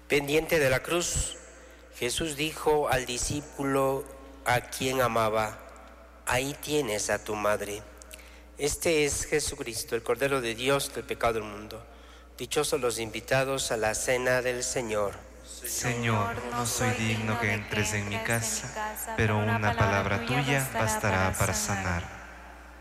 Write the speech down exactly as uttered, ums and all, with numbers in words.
Pendiente de la cruz, Jesús dijo al discípulo a quien amaba: ahí tienes a tu madre. Este es Jesucristo, el Cordero de Dios, del pecado del mundo. Dichosos los invitados a la cena del Señor. Señor, no soy digno que entres en mi casa, pero una palabra tuya bastará para sanar.